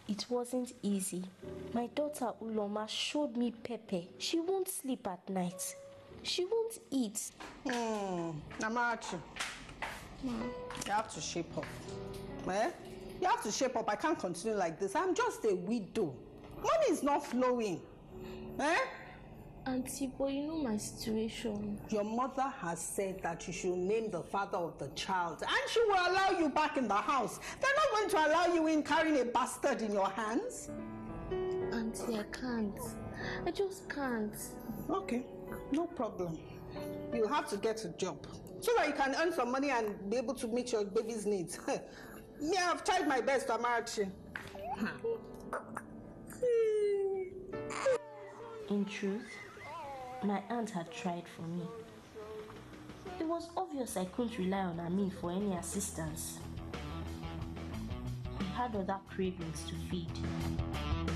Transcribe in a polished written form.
It wasn't easy. My daughter Uloma showed me pepper. She won't sleep at night. She won't eat. Amarachi, you have to shape up. Eh? You have to shape up. I can't continue like this. I'm just a widow. Money is not flowing. Eh? Auntie, but you know my situation. Your mother has said that you should name the father of the child and she will allow you back in the house. They're not going to allow you in carrying a bastard in your hands. Auntie, I can't. I just can't. Okay, no problem. You'll have to get a job so that you can earn some money and be able to meet your baby's needs. Me, I've tried my best, Amarachi. In truth, my aunt had tried for me. It was obvious I couldn't rely on Amin for any assistance. He had other cravings to feed.